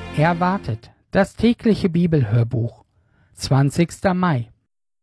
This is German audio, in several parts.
Erwartet, das tägliche Bibelhörbuch, 20. Mai.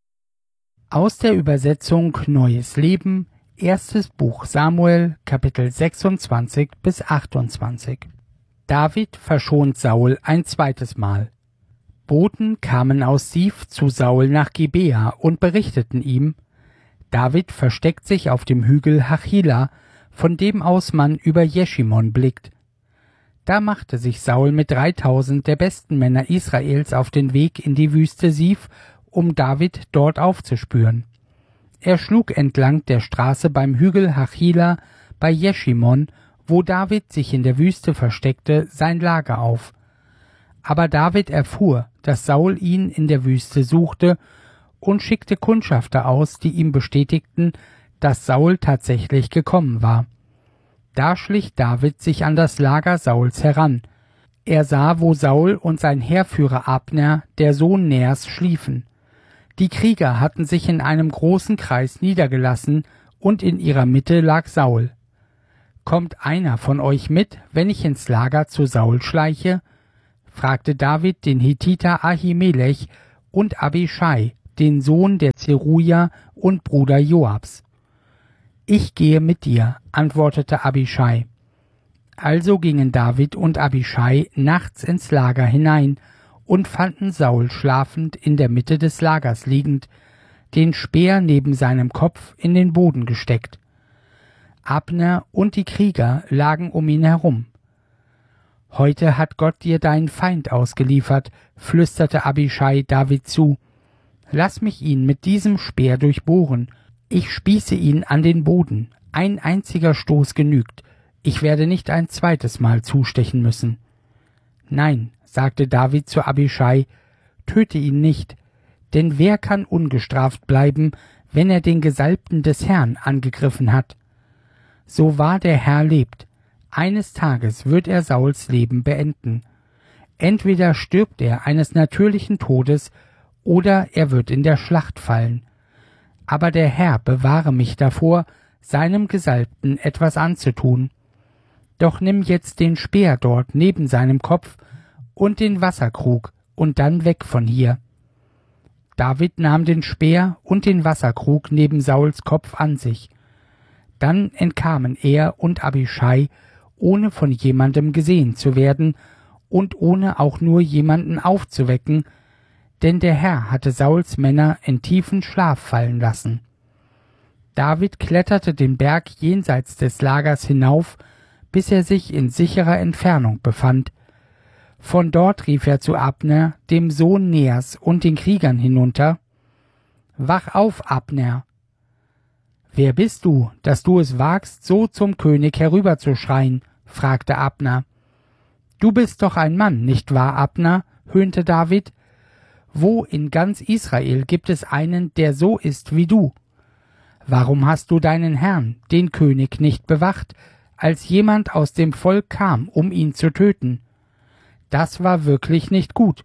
Aus der Übersetzung Neues Leben, erstes Buch Samuel, Kapitel 26 bis 28. David verschont Saul ein zweites Mal. Boten kamen aus Sif zu Saul nach Gibea und berichteten ihm: David versteckt sich auf dem Hügel Hachila, von dem aus man über Jeschimon blickt. Da machte sich Saul mit 3000 der besten Männer Israels auf den Weg in die Wüste Sif, um David dort aufzuspüren. Er schlug entlang der Straße beim Hügel Hachila bei Jeschimon, wo David sich in der Wüste versteckte, sein Lager auf. Aber David erfuhr, dass Saul ihn in der Wüste suchte, und schickte Kundschafter aus, die ihm bestätigten, dass Saul tatsächlich gekommen war. Da schlich David sich an das Lager Sauls heran. Er sah, wo Saul und sein Heerführer Abner, der Sohn Ners, schliefen. Die Krieger hatten sich in einem großen Kreis niedergelassen, und in ihrer Mitte lag Saul. »Kommt einer von euch mit, wenn ich ins Lager zu Saul schleiche?« fragte David den Hethiter Ahimelech und Abischai, den Sohn der Zeruja und Bruder Joabs. »Ich gehe mit dir«, antwortete Abischai. Also gingen David und Abischai nachts ins Lager hinein und fanden Saul schlafend in der Mitte des Lagers liegend, den Speer neben seinem Kopf in den Boden gesteckt. Abner und die Krieger lagen um ihn herum. »Heute hat Gott dir deinen Feind ausgeliefert«, flüsterte Abischai David zu. »Lass mich ihn mit diesem Speer durchbohren. Ich spieße ihn an den Boden. Ein einziger Stoß genügt. Ich werde nicht ein zweites Mal zustechen müssen.« »Nein«, sagte David zu Abischai, »töte ihn nicht, denn wer kann ungestraft bleiben, wenn er den Gesalbten des Herrn angegriffen hat? So wahr der Herr lebt, eines Tages wird er Sauls Leben beenden. Entweder stirbt er eines natürlichen Todes, oder er wird in der Schlacht fallen. Aber der Herr bewahre mich davor, seinem Gesalbten etwas anzutun. Doch nimm jetzt den Speer dort neben seinem Kopf und den Wasserkrug und dann weg von hier.« David nahm den Speer und den Wasserkrug neben Sauls Kopf an sich. Dann entkamen er und Abischai, ohne von jemandem gesehen zu werden und ohne auch nur jemanden aufzuwecken, denn der Herr hatte Sauls Männer in tiefen Schlaf fallen lassen. David kletterte den Berg jenseits des Lagers hinauf, bis er sich in sicherer Entfernung befand. Von dort rief er zu Abner, dem Sohn Ners, und den Kriegern hinunter: »Wach auf, Abner!« »Wer bist du, dass du es wagst, so zum König herüberzuschreien?« fragte Abner. »Du bist doch ein Mann, nicht wahr, Abner?« höhnte David. »Wo in ganz Israel gibt es einen, der so ist wie du? Warum hast du deinen Herrn, den König, nicht bewacht, als jemand aus dem Volk kam, um ihn zu töten? Das war wirklich nicht gut.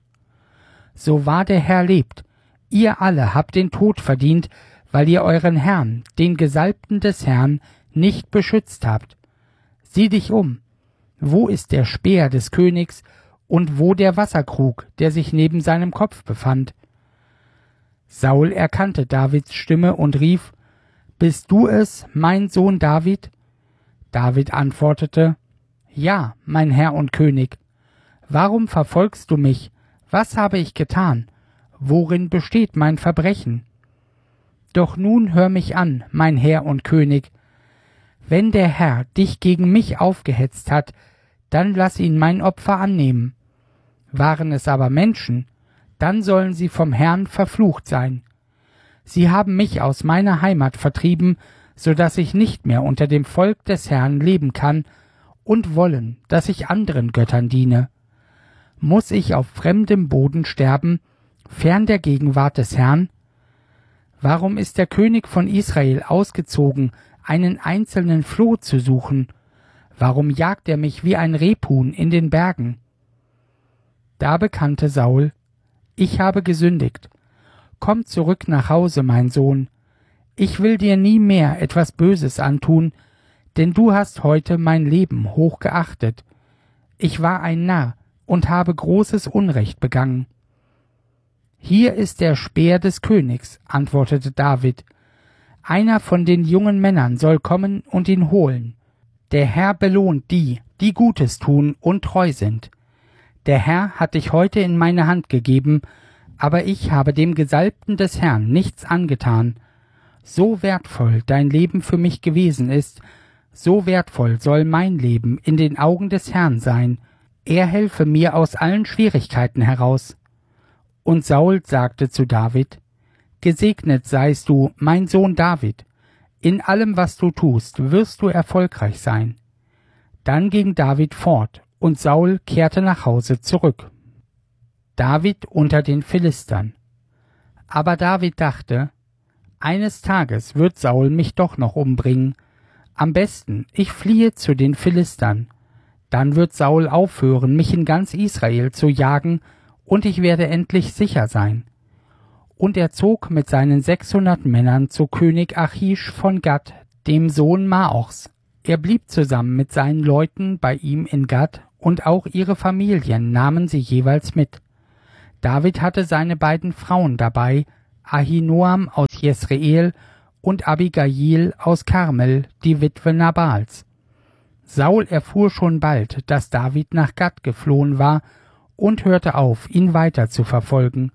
So wahr der Herr lebt, ihr alle habt den Tod verdient, weil ihr euren Herrn, den Gesalbten des Herrn, nicht beschützt habt. Sieh dich um. Wo ist der Speer des Königs und wo der Wasserkrug, der sich neben seinem Kopf befand?« Saul erkannte Davids Stimme und rief: »Bist du es, mein Sohn David?« David antwortete: »Ja, mein Herr und König. Warum verfolgst du mich? Was habe ich getan? Worin besteht mein Verbrechen? Doch nun hör mich an, mein Herr und König. Wenn der Herr dich gegen mich aufgehetzt hat, dann lass ihn mein Opfer annehmen. Waren es aber Menschen, dann sollen sie vom Herrn verflucht sein. Sie haben mich aus meiner Heimat vertrieben, so dass ich nicht mehr unter dem Volk des Herrn leben kann, und wollen, dass ich anderen Göttern diene. Muss ich auf fremdem Boden sterben, fern der Gegenwart des Herrn? Warum ist der König von Israel ausgezogen, einen einzelnen Floh zu suchen? Warum jagt er mich wie ein Rebhuhn in den Bergen?« Da bekannte Saul: »Ich habe gesündigt. Komm zurück nach Hause, mein Sohn. Ich will dir nie mehr etwas Böses antun, denn du hast heute mein Leben hoch geachtet. Ich war ein Narr, und habe großes Unrecht begangen. »Hier ist der Speer des Königs«, antwortete David. »Einer von den jungen Männern soll kommen und ihn holen. Der Herr belohnt die, die Gutes tun und treu sind. Der Herr hat dich heute in meine Hand gegeben, aber ich habe dem Gesalbten des Herrn nichts angetan. So wertvoll dein Leben für mich gewesen ist, so wertvoll soll mein Leben in den Augen des Herrn sein. Er helfe mir aus allen Schwierigkeiten heraus.« Und Saul sagte zu David: »Gesegnet seist du, mein Sohn David. In allem, was du tust, wirst du erfolgreich sein.« Dann ging David fort, und Saul kehrte nach Hause zurück. David unter den Philistern. Aber David dachte: Eines Tages wird Saul mich doch noch umbringen. Am besten, ich fliehe zu den Philistern. Dann wird Saul aufhören, mich in ganz Israel zu jagen, und ich werde endlich sicher sein. Und er zog mit seinen 600 Männern zu König Achisch von Gat, dem Sohn Maochs. Er blieb zusammen mit seinen Leuten bei ihm in Gat, und auch ihre Familien nahmen sie jeweils mit. David hatte seine beiden Frauen dabei, Ahinoam aus Jesreel und Abigail aus Karmel, die Witwe Nabals. Saul erfuhr schon bald, dass David nach Gat geflohen war, und hörte auf, ihn weiter zu verfolgen.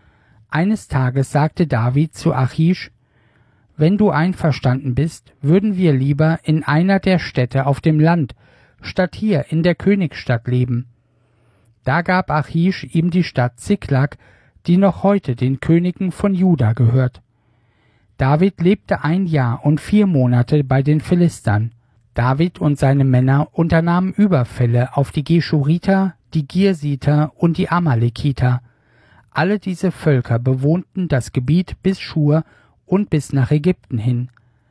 Eines Tages sagte David zu Achish: »Wenn du einverstanden bist, würden wir lieber in einer der Städte auf dem Land, statt hier in der Königsstadt leben.« Da gab Achish ihm die Stadt Ziklag, die noch heute den Königen von Juda gehört. David lebte 1 Jahr und 4 Monate bei den Philistern. David und seine Männer unternahmen Überfälle auf die Geschuriter, die Girsiter und die Amalekiter. Alle diese Völker bewohnten das Gebiet bis Schur und bis nach Ägypten hin.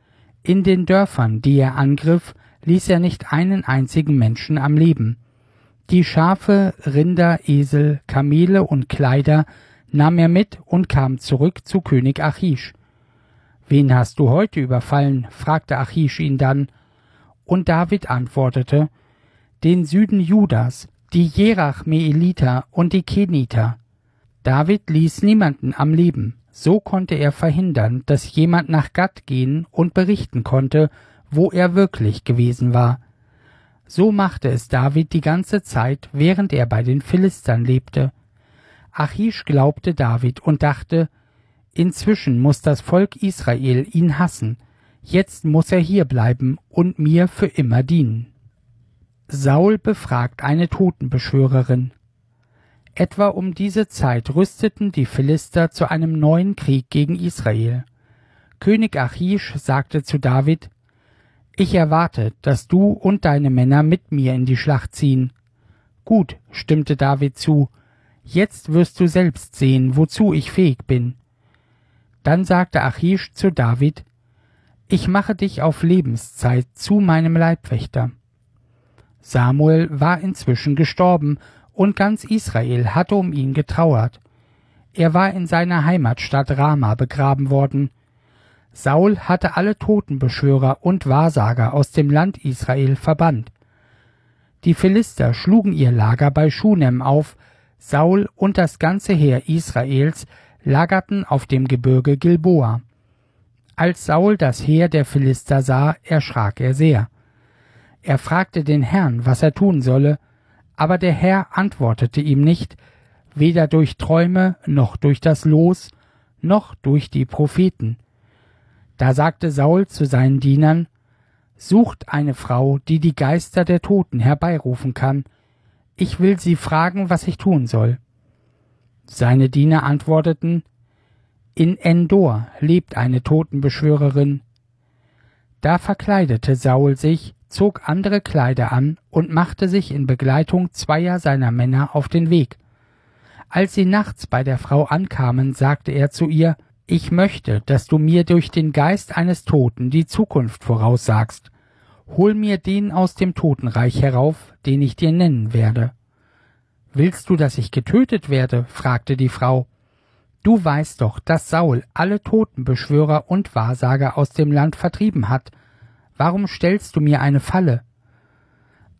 In den Dörfern, die er angriff, ließ er nicht einen einzigen Menschen am Leben. Die Schafe, Rinder, Esel, Kamele und Kleider nahm er mit und kam zurück zu König Achish. »Wen hast du heute überfallen?« fragte Achish ihn dann. Und David antwortete: »Den Süden Judas, die Jerachmeeliter und die Keniter.« David ließ niemanden am Leben. So konnte er verhindern, dass jemand nach Gat gehen und berichten konnte, wo er wirklich gewesen war. So machte es David die ganze Zeit, während er bei den Philistern lebte. Achish glaubte David und dachte: Inzwischen muss das Volk Israel ihn hassen. Jetzt muss er hier bleiben und mir für immer dienen. Saul befragt eine Totenbeschwörerin. Etwa um diese Zeit rüsteten die Philister zu einem neuen Krieg gegen Israel. König Achish sagte zu David: »Ich erwarte, dass du und deine Männer mit mir in die Schlacht ziehen.« »Gut«, stimmte David zu, »jetzt wirst du selbst sehen, wozu ich fähig bin.« Dann sagte Achish zu David: »Ich mache dich auf Lebenszeit zu meinem Leibwächter.« Samuel war inzwischen gestorben, und ganz Israel hatte um ihn getrauert. Er war in seiner Heimatstadt Rama begraben worden. Saul hatte alle Totenbeschwörer und Wahrsager aus dem Land Israel verbannt. Die Philister schlugen ihr Lager bei Schunem auf. Saul und das ganze Heer Israels lagerten auf dem Gebirge Gilboa. Als Saul das Heer der Philister sah, erschrak er sehr. Er fragte den Herrn, was er tun solle, aber der Herr antwortete ihm nicht, weder durch Träume, noch durch das Los, noch durch die Propheten. Da sagte Saul zu seinen Dienern: »Sucht eine Frau, die die Geister der Toten herbeirufen kann. Ich will sie fragen, was ich tun soll.« Seine Diener antworteten: »In Endor lebt eine Totenbeschwörerin.« Da verkleidete Saul sich, zog andere Kleider an und machte sich in Begleitung 2 seiner Männer auf den Weg. Als sie nachts bei der Frau ankamen, sagte er zu ihr: »Ich möchte, dass du mir durch den Geist eines Toten die Zukunft voraussagst. Hol mir den aus dem Totenreich herauf, den ich dir nennen werde.« »Willst du, dass ich getötet werde?« fragte die Frau. »Du weißt doch, dass Saul alle Totenbeschwörer und Wahrsager aus dem Land vertrieben hat. Warum stellst du mir eine Falle?«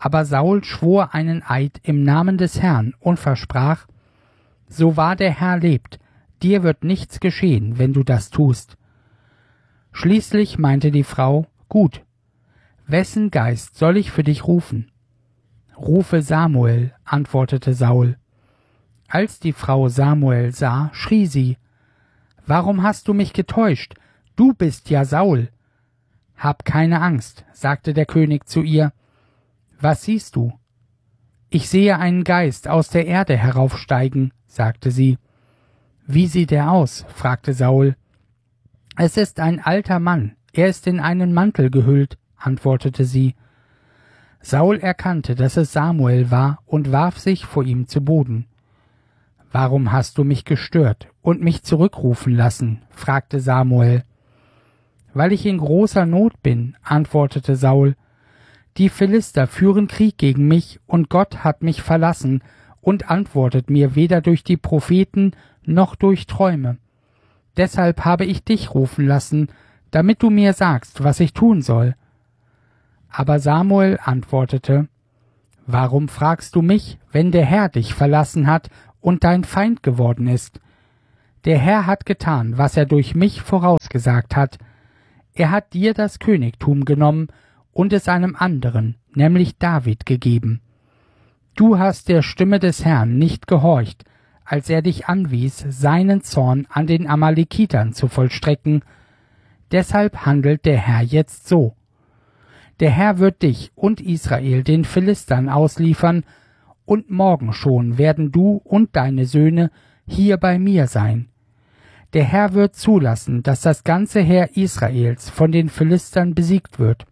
Aber Saul schwor einen Eid im Namen des Herrn und versprach: So wahr der Herr lebt, dir wird nichts geschehen, wenn du das tust. Schließlich meinte die Frau: Gut, wessen Geist soll ich für dich rufen? Rufe Samuel, antwortete Saul. Als die Frau Samuel sah, schrie sie: Warum hast du mich getäuscht? Du bist ja Saul. Hab keine Angst, sagte der König zu ihr. Was siehst du? Ich sehe einen Geist aus der Erde heraufsteigen, sagte sie. Wie sieht er aus? fragte Saul. Es ist ein alter Mann, er ist in einen Mantel gehüllt, antwortete sie. Saul erkannte, dass es Samuel war, und warf sich vor ihm zu Boden. Warum hast du mich gestört und mich zurückrufen lassen? fragte Samuel. Weil ich in großer Not bin, antwortete Saul. Die Philister führen Krieg gegen mich, und Gott hat mich verlassen und antwortet mir weder durch die Propheten noch durch Träume. Deshalb habe ich dich rufen lassen, damit du mir sagst, was ich tun soll. Aber Samuel antwortete: Warum fragst du mich, wenn der Herr dich verlassen hat und dein Feind geworden ist? Der Herr hat getan, was er durch mich vorausgesagt hat. Er hat dir das Königtum genommen und es einem anderen, nämlich David, gegeben. Du hast der Stimme des Herrn nicht gehorcht, als er dich anwies, seinen Zorn an den Amalekitern zu vollstrecken. Deshalb handelt der Herr jetzt so. Der Herr wird dich und Israel den Philistern ausliefern, und morgen schon werden du und deine Söhne hier bei mir sein. Der Herr wird zulassen, dass das ganze Heer Israels von den Philistern besiegt wird.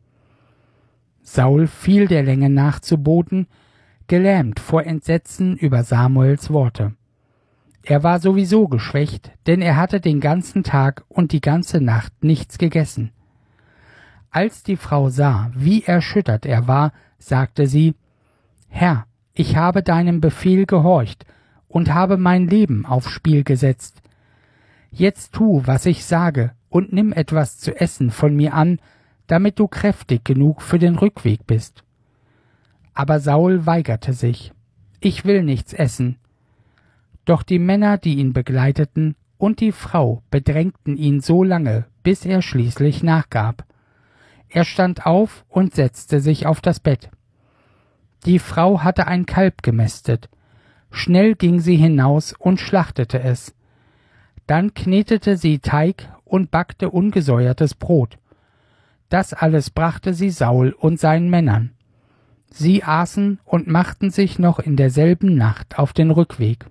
Saul fiel der Länge nach zu Boden, gelähmt vor Entsetzen über Samuels Worte. Er war sowieso geschwächt, denn er hatte den ganzen Tag und die ganze Nacht nichts gegessen. Als die Frau sah, wie erschüttert er war, sagte sie: Herr, ich habe deinem Befehl gehorcht und habe mein Leben aufs Spiel gesetzt. Jetzt tu, was ich sage, und nimm etwas zu essen von mir an, damit du kräftig genug für den Rückweg bist. Aber Saul weigerte sich. Ich will nichts essen. Doch die Männer, die ihn begleiteten, und die Frau bedrängten ihn so lange, bis er schließlich nachgab. Er stand auf und setzte sich auf das Bett. Die Frau hatte ein Kalb gemästet. Schnell ging sie hinaus und schlachtete es. Dann knetete sie Teig und backte ungesäuertes Brot. Das alles brachte sie Saul und seinen Männern. Sie aßen und machten sich noch in derselben Nacht auf den Rückweg.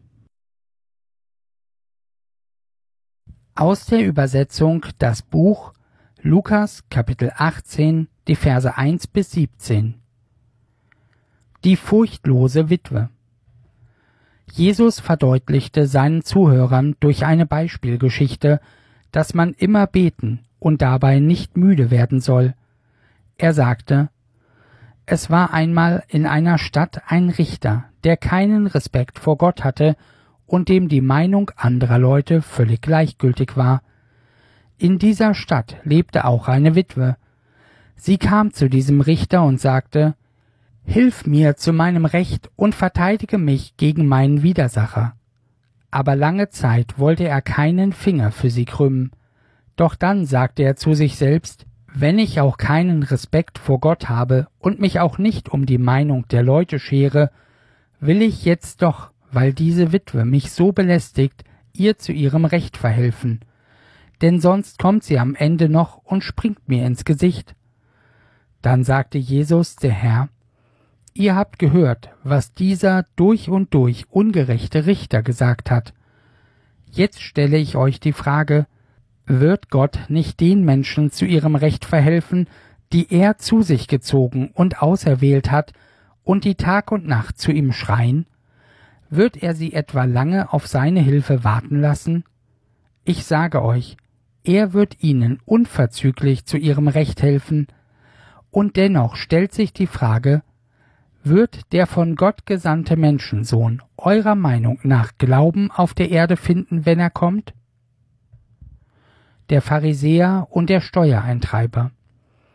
Aus der Übersetzung das Buch Lukas Kapitel 18, die Verse 1 bis 17. Die furchtlose Witwe. Jesus verdeutlichte seinen Zuhörern durch eine Beispielgeschichte, dass man immer beten und dabei nicht müde werden soll. Er sagte: Es war einmal in einer Stadt ein Richter, der keinen Respekt vor Gott hatte und dem die Meinung anderer Leute völlig gleichgültig war. In dieser Stadt lebte auch eine Witwe. Sie kam zu diesem Richter und sagte: Hilf mir zu meinem Recht und verteidige mich gegen meinen Widersacher. Aber lange Zeit wollte er keinen Finger für sie krümmen. Doch dann sagte er zu sich selbst: Wenn ich auch keinen Respekt vor Gott habe und mich auch nicht um die Meinung der Leute schere, will ich jetzt doch, weil diese Witwe mich so belästigt, ihr zu ihrem Recht verhelfen. Denn sonst kommt sie am Ende noch und springt mir ins Gesicht. Dann sagte Jesus, der Herr: Ihr habt gehört, was dieser durch und durch ungerechte Richter gesagt hat. Jetzt stelle ich euch die Frage: Wird Gott nicht den Menschen zu ihrem Recht verhelfen, die er zu sich gezogen und auserwählt hat und die Tag und Nacht zu ihm schreien? Wird er sie etwa lange auf seine Hilfe warten lassen? Ich sage euch, er wird ihnen unverzüglich zu ihrem Recht helfen. Und dennoch stellt sich die Frage: Wird der von Gott gesandte Menschensohn eurer Meinung nach Glauben auf der Erde finden, wenn er kommt? Der Pharisäer und der Steuereintreiber.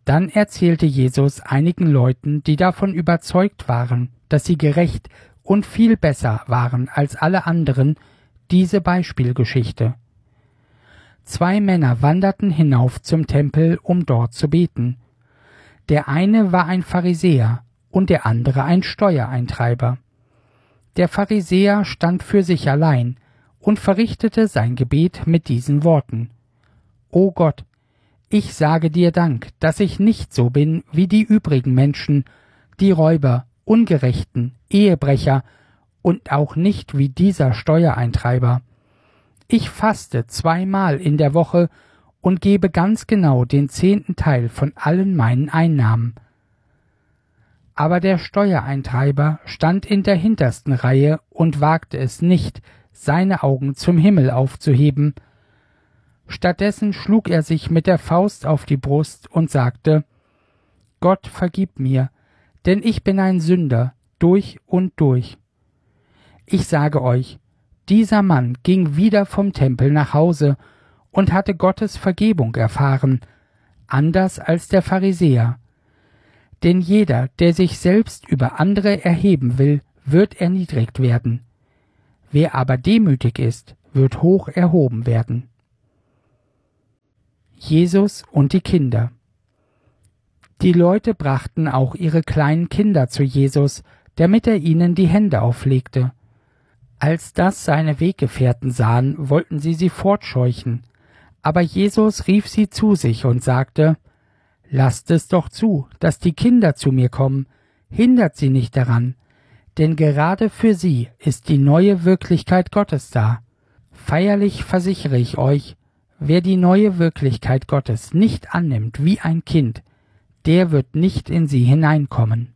Dann erzählte Jesus einigen Leuten, die davon überzeugt waren, dass sie gerecht und viel besser waren als alle anderen, diese Beispielgeschichte. 2 Männer wanderten hinauf zum Tempel, um dort zu beten. Der eine war ein Pharisäer und der andere ein Steuereintreiber. Der Pharisäer stand für sich allein und verrichtete sein Gebet mit diesen Worten: O Gott, ich sage dir Dank, dass ich nicht so bin wie die übrigen Menschen, die Räuber, Ungerechten, Ehebrecher und auch nicht wie dieser Steuereintreiber. Ich faste 2-mal in der Woche und gebe ganz genau den 10. Teil von allen meinen Einnahmen. Aber der Steuereintreiber stand in der hintersten Reihe und wagte es nicht, seine Augen zum Himmel aufzuheben. Stattdessen schlug er sich mit der Faust auf die Brust und sagte: Gott, vergib mir, denn ich bin ein Sünder, durch und durch. Ich sage euch, dieser Mann ging wieder vom Tempel nach Hause und hatte Gottes Vergebung erfahren, anders als der Pharisäer. Denn jeder, der sich selbst über andere erheben will, wird erniedrigt werden. Wer aber demütig ist, wird hoch erhoben werden. Jesus und die Kinder. Die Leute brachten auch ihre kleinen Kinder zu Jesus, damit er ihnen die Hände auflegte. Als das seine Weggefährten sahen, wollten sie fortscheuchen. Aber Jesus rief sie zu sich und sagte: Lasst es doch zu, dass die Kinder zu mir kommen, hindert sie nicht daran, denn gerade für sie ist die neue Wirklichkeit Gottes da. Feierlich versichere ich euch, wer die neue Wirklichkeit Gottes nicht annimmt wie ein Kind, der wird nicht in sie hineinkommen.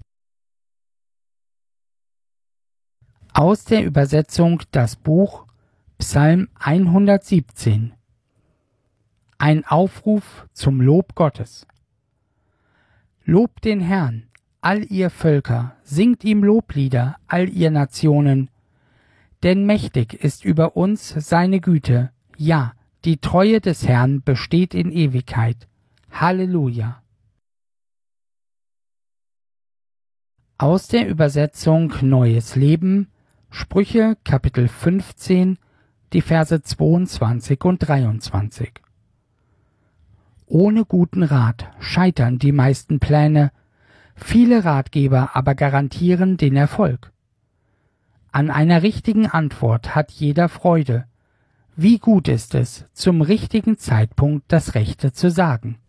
Aus der Übersetzung das Buch Psalm 117. Ein Aufruf zum Lob Gottes. Lobt den Herrn, all ihr Völker, singt ihm Loblieder, all ihr Nationen. Denn mächtig ist über uns seine Güte, ja, die Treue des Herrn besteht in Ewigkeit. Halleluja. Aus der Übersetzung Neues Leben, Sprüche Kapitel 15, die Verse 22 und 23. Ohne guten Rat scheitern die meisten Pläne, viele Ratgeber aber garantieren den Erfolg. An einer richtigen Antwort hat jeder Freude. Wie gut ist es, zum richtigen Zeitpunkt das Rechte zu sagen.